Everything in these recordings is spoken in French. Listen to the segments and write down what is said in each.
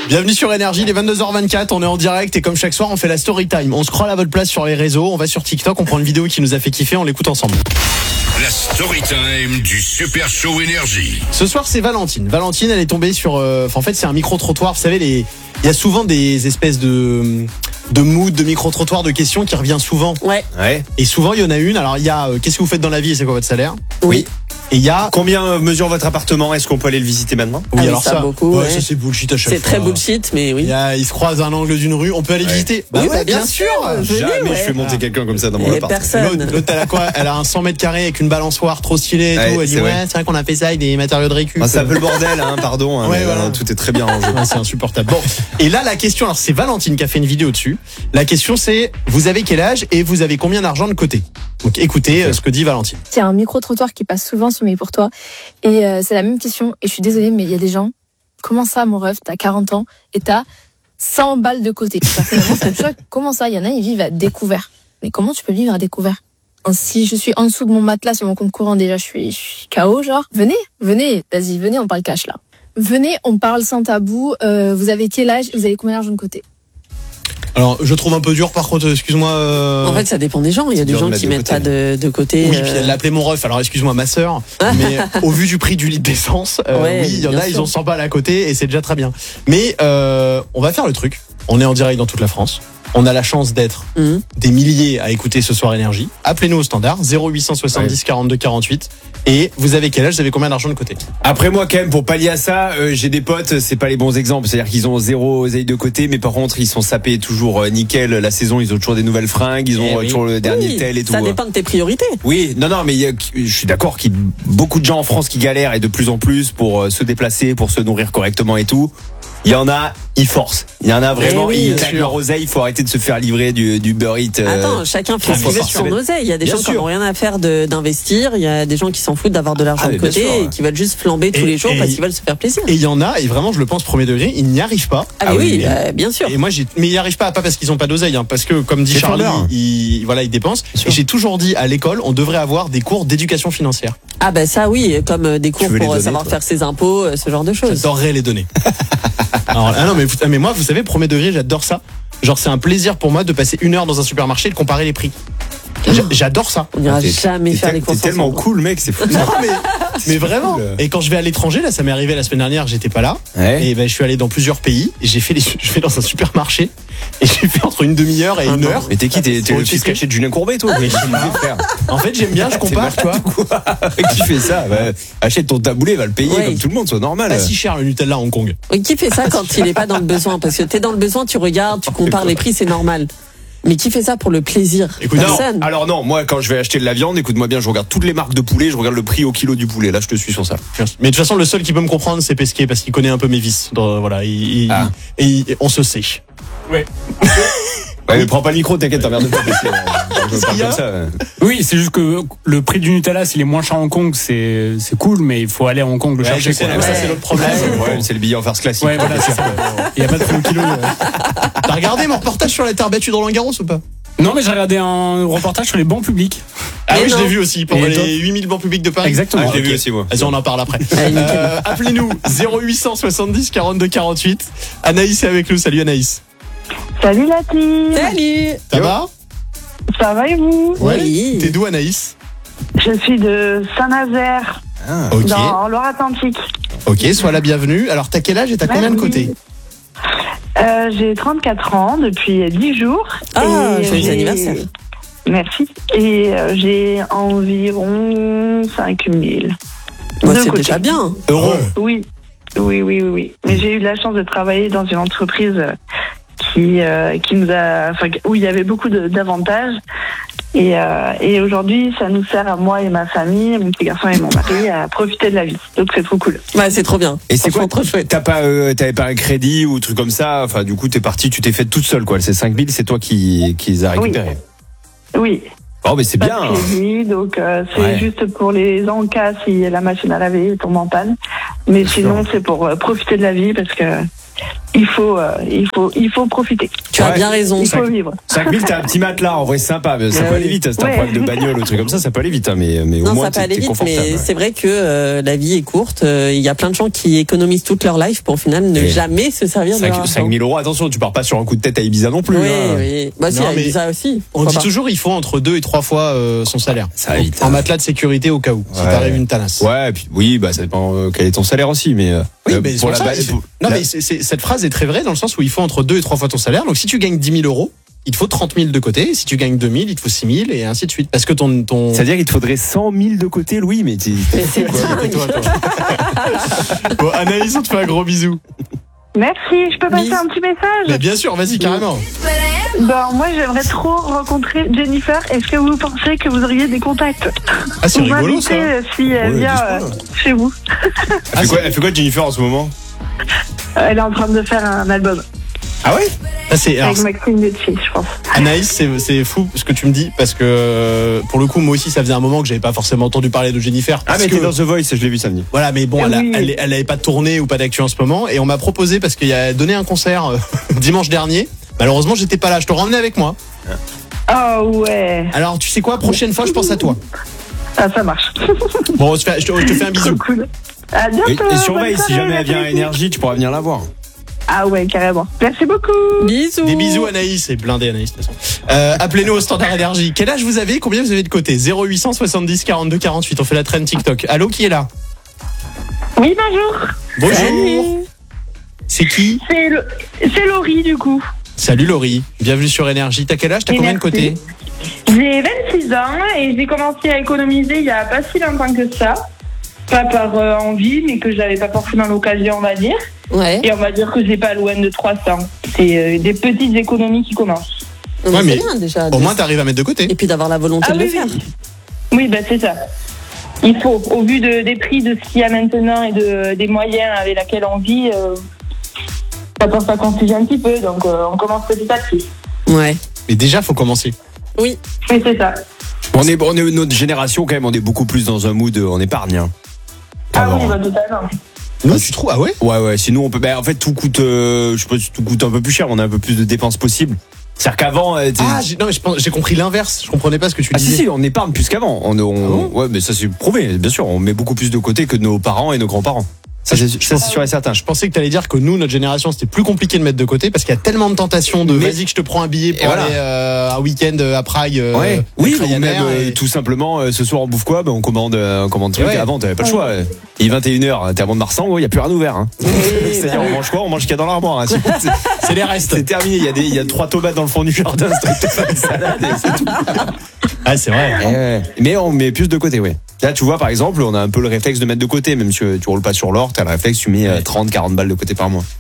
Bienvenue sur Énergie, il est 22h24, on est en direct et comme chaque soir on fait la story time. On scrolle à votre place sur les réseaux, on va sur TikTok, on prend une vidéo qui nous a fait kiffer, on l'écoute ensemble. La story time du Super Show Énergie. Ce soir c'est Valentine. Valentine elle est tombée sur... en fait c'est un micro-trottoir, vous savez, il y a souvent des espèces de mood, de micro-trottoir, de questions qui revient souvent. Ouais. Et souvent il y en a une, alors il y a qu'est-ce que vous faites dans la vie et c'est quoi votre salaire ? Oui. Et il y a... Combien mesure votre appartement ? Est-ce qu'on peut aller le visiter maintenant ? Oui, Ah, alors ça, beaucoup, ouais. ça c'est bullshit à chaque fois. C'est très bullshit, mais oui. Il se croise à un angle d'une rue, on peut aller visiter. Oui, ouais, bien sûr. Jamais je fais monter quelqu'un comme ça dans mon Et appart. personne. L'autre, elle a quoi ? Elle a un 100 mètres carrés avec une balançoire trop stylée et Ouais, tout. Elle dit c'est vrai. c'est vrai qu'on a fait ça avec des matériaux de récup. C'est un peu le bordel, pardon. Ouais, Mais, voilà. tout est très bien rangé. Ouais, c'est insupportable. Bon, et là la question, alors c'est Valentine qui a fait une vidéo dessus. La question c'est, vous avez quel âge et vous avez combien d'argent de côté ? Donc écoutez ce que dit Valentine. Il y a un micro-trottoir qui passe souvent sur mes pour toi. Et c'est la même question. Et je suis désolée, mais il y a des gens. Comment ça, mon ref, t'as 40 ans et t'as 100 balles de côté. Personnellement, ça me choque. Comment ça ? Il y en a, ils vivent à découvert. Mais comment tu peux vivre à découvert ? Si je suis en dessous de mon matelas sur mon compte courant, déjà, je suis KO, genre. Venez, vas-y, venez, on parle cash, là. Venez, on parle sans tabou. Vous avez quel âge ? Vous avez combien d'argent de côté ? Alors je trouve un peu dur par contre, excuse-moi. En fait, ça dépend des gens. Il y a des dur gens de qui mettre mettent de pas de côté. Oui, puis elle l'a appelé mon ref, alors excuse-moi ma sœur, mais au vu du prix du litre d'essence, Ouais, oui, il y en bien a, ils sûr. ont 100 balles à côté et c'est déjà très bien. Mais on va faire le truc, on est en direct dans toute la France, on a la chance d'être des milliers à écouter ce soir Énergie. Appelez-nous au standard 0870 42 48 et vous avez quel âge, vous avez combien d'argent de côté ? Après moi quand même pour pallier à ça, j'ai des potes, c'est pas les bons exemples, c'est-à-dire qu'ils ont zéro oseille de côté, mais par contre ils sont sapés toujours nickel la saison, ils ont toujours des nouvelles fringues, ils ont toujours le dernier tel et tout. Ça dépend de tes priorités. Oui, non, mais je suis d'accord qu'il y a beaucoup de gens en France qui galèrent et de plus en plus pour se déplacer, pour se nourrir correctement et tout. Il y en a, ils forcent. Il y en a vraiment, oui, ils bien claquent leur oseille, il faut arrêter de se faire livrer du Uber Eats. Attends, chacun fait ce qu'il veut de son oseille. Il y a des Bien gens qui sûr. n'ont rien à faire d'investir. Il y a des gens qui s'en foutent d'avoir de l'argent Ah, de mais bien côté sûr, ouais. et qui veulent juste flamber tous les jours parce qu'ils veulent se faire plaisir. Et il y en a, et vraiment je le pense premier degré, ils n'y arrivent pas. Ah, mais oui, bien sûr. Et moi, mais ils n'y arrivent pas parce qu'ils ont pas d'oseille, parce que comme dit C'est Charlie, fondeur. ils dépensent. Et j'ai toujours dit à l'école, on devrait avoir des cours d'éducation financière. Ah bah ça oui, comme des cours veux les pour donner, savoir toi faire ses impôts, ce genre de choses. J'adorerais les donner. Alors, non, mais moi, vous savez, premier degré, j'adore ça. Genre, c'est un plaisir pour moi de passer 1 heure dans un supermarché et de comparer les prix. J'adore ça. On n'ira T'es- jamais t'es faire tel- les courses T'es tellement ensemble. cool, mec, c'est fou. Non, mais vraiment. cool. Et quand je vais à l'étranger, là, ça m'est arrivé la semaine dernière, j'étais pas là. Ouais. Et ben, je suis allé dans plusieurs pays. Et je vais dans un supermarché. Et j'ai fait entre une demi-heure et une heure. Mais t'es qui ? T'es Pour le le fils checker. caché de Julien Courbet, toi ? Mais frère. En fait, j'aime bien, je compare, tu vois. Qui fait ça ? Achète ton taboulé, va le payer Ouais. comme tout le monde, soit normal. Pas si cher le Nutella à Hong Kong. Oui, qui fait ça quand il est pas dans le besoin? Parce que t'es dans le besoin, tu regardes, tu compares les prix, c'est normal. Mais qui fait ça pour le plaisir? Écoute, Personne. Alors non, moi quand je vais acheter de la viande, écoute-moi bien, je regarde toutes les marques de poulet, je regarde le prix au kilo du poulet. Là, je te suis sur ça. Mais de toute façon, le seul qui peut me comprendre, c'est Pesquet, parce qu'il connaît un peu mes vices. Voilà, on se sait. Ouais, mais prends pas le micro, t'inquiète, t'emmerdes pas. Je parle qu'il y a comme ça. Oui, c'est juste que le prix du Nutella, s'il est moins cher à Hong Kong, c'est cool, mais il faut aller à Hong Kong le Ouais, chercher. je sais, quoi. mais ça, c'est l'autre problème. C'est le billet en farce classique. Ouais, voilà, c'est ça. Il n'y a pas de prix au kilo. T'as regardé mon reportage sur la terre battue de Roland Garros ou pas? Non, mais j'ai regardé un reportage sur les bancs publics. Ah Mais oui, je non. l'ai vu aussi, pendant Et toi les 8000 bancs publics de Paris. Exactement. Je l'ai Ok. vu aussi, moi. Vas-y, on en parle après. Allez, nickel. Appelez-nous 0870 42 48. Anaïs est avec nous. Salut Anaïs. Salut la team. Salut! Ça va? Ça va et vous? Oui. T'es d'où Anaïs? Je suis de Saint-Nazaire, Ok. dans Loire-Atlantique. Ok, sois la bienvenue. Alors t'as quel âge et t'as combien de Merci. côté? J'ai 34 ans depuis 10 jours. Ah, Et joyeux j'ai- anniversaire. Merci. Et j'ai environ 5000. Moi, De c'est côté. déjà bien. Euros. Oui. Oui. Mais j'ai eu la chance de travailler dans une entreprise qui nous a, enfin, où il y avait beaucoup d'avantages. Et aujourd'hui, ça nous sert à moi et ma famille, mon petit garçon et mon mari, à profiter de la vie. Donc c'est trop cool. Ouais, c'est trop bien. Et c'est quoi Franchement, trop chouette. T'avais pas un crédit ou truc comme ça? Enfin, du coup, t'es parti, tu t'es fait toute seule, quoi. Ces 5000, c'est toi qui les as récupérés. Oui. Oh, mais c'est Pas bien. de crédit, donc c'est Ouais. juste pour les encas si la machine à laver tombe en panne. Mais sinon, c'est pour profiter de la vie parce que il faut profiter. Tu as bien raison. Il faut vivre. 5000, t'as un petit matelas, en vrai, c'est sympa. Mais ça peut aller vite. C'est un problème de bagnole ou un truc comme ça peut aller vite. Hein, mais au Non, moins, ça peut aller t'es vite, confortable. mais c'est vrai que la vie est courte. Il y a plein de gens qui économisent toute leur life pour au final ne jamais se servir de leur argent. 5000 €, attention, tu pars pas sur un coup de tête à Ibiza non plus. Oui, hein. oui. Bah, si, Non, à mais Ibiza aussi. On Pourquoi dit pas. toujours il faut entre 2 et 3 fois son salaire. Ça va vite, En hein. matelas de sécurité au cas où, si Ouais. t'arrive une tanasse. Ouais, et puis, oui, bah, ça dépend quel est ton salaire aussi, mais, Oui, mais pour la c'est pour ça, base, non, mais cette phrase est très vraie dans le sens où il faut entre 2 et 3 fois ton salaire. Donc si tu gagnes 10 000 €, il te faut 30 000 de côté. Si tu gagnes 2 000, il te faut 6 000 et ainsi de suite. Parce que ton... c'est-à-dire qu'il te faudrait 100 000 de côté, Louis, mais Mais c'est dingue. Bon, Anaïs, on te fait un gros bisou. Merci. Je peux passer Bisous. un petit message? Mais bien sûr, vas-y, carrément. Moi, j'aimerais trop rencontrer Jennifer. Est-ce que vous pensez que vous auriez des contacts Ah, c'est pour rigolo, ça. m'inviter si elle Ouais, vient dis-moi. chez vous? elle fait quoi, Jennifer, en ce moment? Elle est en train de faire un album Ah ouais? Ah, alors, avec Maxime Nucci, je pense. Anaïs, c'est fou ce que tu me dis parce que pour le coup, moi aussi, ça faisait un moment que j'avais pas forcément entendu parler de Jennifer. Ah, parce mais que- t'es dans The Voice, je l'ai vu samedi. Voilà, mais bon, Oui. elle avait pas tourné ou pas d'actu en ce moment, et on m'a proposé parce qu'il a donné un concert dimanche dernier. Malheureusement, j'étais pas là. Je te ramenais avec moi. Oh ouais. Alors, tu sais quoi, prochaine fois, je pense à toi. Ah, ça marche. Bon, je te fais un bisou. Cool. À Et, bientôt. et surveille, bonne si soirée, jamais elle vient à merci. Énergie, tu pourras venir la voir. Ah ouais, carrément. Merci beaucoup. Bisous. Des bisous, Anaïs. C'est blindé, Anaïs, de toute façon. Appelez-nous au standard énergie. Quel âge vous avez? Combien vous avez de côté? 0800 70 42 48. On fait la traîne TikTok. Allô, qui est là? Oui, bonjour. Bonjour. C'est qui? C'est Laurie, du coup. Salut Laurie. Bienvenue sur Énergie. T'as quel âge? T'as Et combien de merci. côté? J'ai 26 ans et j'ai commencé à économiser il y a pas si longtemps que ça. Pas par envie, mais que j'avais pas forcément l'occasion, on va dire. Ouais. Et on va dire que j'ai pas loin de 300. C'est des petites économies qui commencent. Non, Ouais, mais mais c'est bien déjà. Au moins, t'arrives à mettre de côté. Et puis d'avoir la volonté Ah de le oui, faire. oui. Oui, bah c'est ça. Il faut, au vu des prix de ce qu'il y a maintenant et des moyens avec lesquels on vit, ça pense à constituer un petit peu. Donc on commence petit à petit. Ouais. Mais déjà, faut commencer. Oui. Oui, c'est ça. On est notre génération, quand même, on est beaucoup plus dans un mood en épargne. Hein. Ah Avant. oui, bah totalement. Nous, tu trouves? Ah ouais? Ouais, sinon on peut. En fait, tout coûte. Je sais pas si tout coûte un peu plus cher. On a un peu plus de dépenses possibles. C'est-à-dire qu'avant. Non, mais j'ai compris l'inverse. Je comprenais pas ce que tu disais. si, on épargne plus qu'avant. Ouais, mais ça c'est prouvé, bien sûr. On met beaucoup plus de côté que nos parents et nos grands-parents. Ça, c'est sûr et certain. Je pensais que t'allais dire que nous, notre génération, c'était plus compliqué de mettre de côté parce qu'il y a tellement de tentations de Mais- vas-y que je te prends un billet pour Et voilà. aller un week-end à Prague. Ouais. Oui, avec ou même Ryanair et- tout simplement ce soir on bouffe quoi, on commande truc. Ouais. Avant t'avais pas le choix. Il est 21h, t'es à Mont-de-Marsan, il y a plus rien ouvert. Hein. C'est-à-dire on mange quoi? On mange ce qu'il y a dans l'armoire. Hein. C'est les restes. C'est terminé. Il y a 3 tomates dans le fond du jardin. C'est faire une salade et c'est tout. Ah, c'est vrai. Mais on met plus de côté, oui. Là, tu vois, par exemple, on a un peu le réflexe de mettre de côté, même si tu roules pas sur l'or, t'as le réflexe, tu mets 30-40 balles de côté par mois.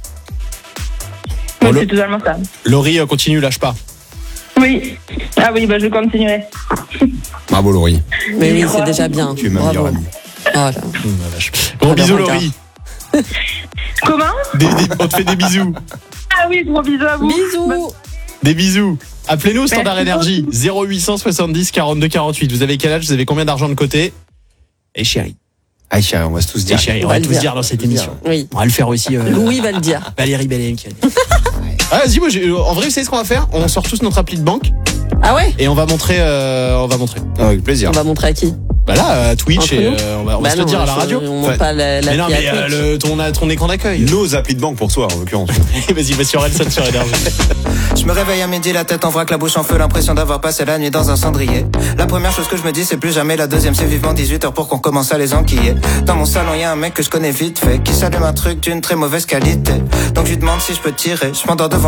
Oui, Bon, c'est totalement ça. Laurie, continue, lâche pas. Oui. Ah oui, bah je continuerai. Bravo, Laurie. Mais oui, c'est déjà bien. Tu es ma Bravo. meilleure amie. Voilà. Bon, Ah, bisous, bah, Laurie. Comment? On te fait des bisous. Ah oui, gros bisous à vous. Bisous. Des bisous. Appelez-nous au standard Merci énergie. 0800 70 42 48. Vous avez quel âge? Vous avez combien d'argent de côté? Et chérie. Ah, chérie, on va tous Et dire. chérie, on va tous dire dans cette émission. Oui. On va le faire aussi. Louis va le dire. Valérie Bellem qui a dit. Ah, vas-y, moi, en vrai, vous savez ce qu'on va faire? On sort tous notre appli de banque Ah ouais? et on va montrer. Avec plaisir. On va montrer à qui? Bah là, à Twitch Entre et nous on va Bah se le non, dire à la radio. On montre pas la Mais non, fille mais à Twitch. ton écran d'accueil. Nos applis de banque pour soi, en l'occurrence. Vas-y, va sur Elson sur Énergie. Je me réveille à midi, la tête en vrac, la bouche en feu, l'impression d'avoir passé la nuit dans un cendrier. La première chose que je me dis, c'est plus jamais. La deuxième, c'est vivement 18h pour qu'on commence à les enquiller. Dans mon salon, y a un mec que je connais vite fait, qui s'allume un truc d'une très mauvaise qualité. Donc je lui demande si je peux tirer. Je m'endors devant